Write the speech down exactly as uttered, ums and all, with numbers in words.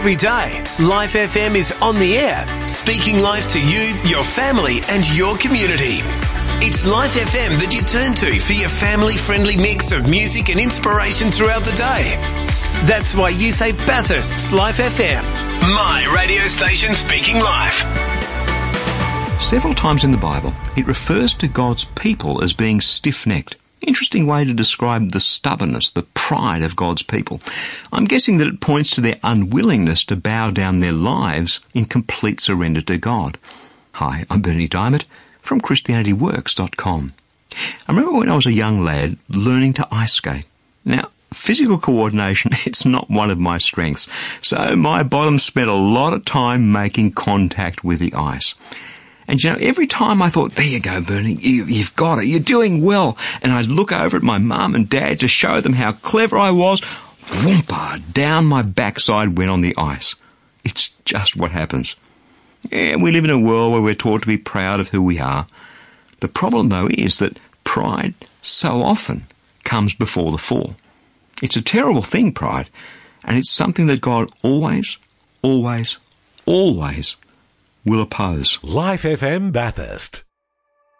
Every day, Life F M is on the air, speaking life to you, your family and your community. It's Life F M that you turn to for your family-friendly mix of music and inspiration throughout the day. That's why you say Bathurst's Life F M, my radio station speaking life. Several times in the Bible, it refers to God's people as being stiff-necked. Interesting way to describe the stubbornness, the pride of God's people. I'm guessing that it points to their unwillingness to bow down their lives in complete surrender to God. Hi, I'm Bernie Diamond from Christianity Works dot com. I remember when I was a young lad learning to ice skate. Now, physical coordination, it's not one of my strengths, so my bottom spent a lot of time making contact with the ice. And, you know, every time I thought, there you go, Bernie, you, you've got it, you're doing well. And I'd look over at my mum and dad to show them how clever I was. Whoompa, down my backside went on the ice. It's just what happens. Yeah, we live in a world where we're taught to be proud of who we are. The problem, though, is that pride so often comes before the fall. It's a terrible thing, pride, and it's something that God always, always, always will oppose. Life F M Bathurst.